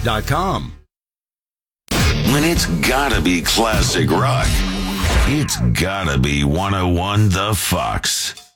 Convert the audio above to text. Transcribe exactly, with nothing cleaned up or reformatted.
dot com. When it's gotta be classic rock, it's gotta be one oh one The Fox.